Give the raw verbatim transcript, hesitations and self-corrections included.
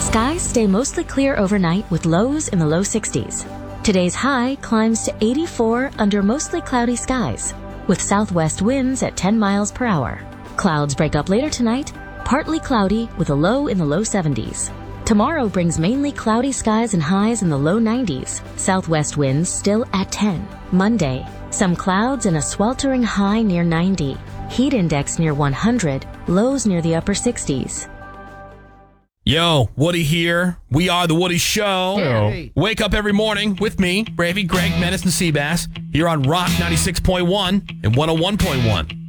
Skies stay mostly clear overnight with lows in the low sixties. Today's high climbs to eighty-four under mostly cloudy skies, with southwest winds at ten miles per hour. Clouds break up later tonight, partly cloudy with a low in the low seventies. Tomorrow brings mainly cloudy skies and highs in the low nineties, southwest winds still at ten. Monday, some clouds and a sweltering high near ninety. Heat index near one hundred, lows near the upper sixties. Yo, Woody here. We are The Woody Show. Hey. Wake up every morning with me, Bravey, Greg, Menace, and Seabass, here on Rock ninety-six point one and one oh one point one.